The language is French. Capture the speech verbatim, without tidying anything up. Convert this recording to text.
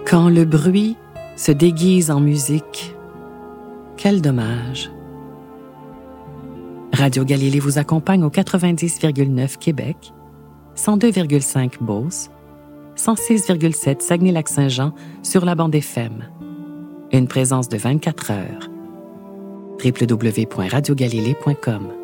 Quand le bruit se déguise en musique, quel dommage. Radio Galilée vous accompagne au quatre-vingt-dix virgule neuf Québec, cent deux virgule cinq Beauce, cent six virgule sept Saguenay-Lac-Saint-Jean sur la bande F M. Une présence de vingt-quatre heures. w w w point radio galilée point com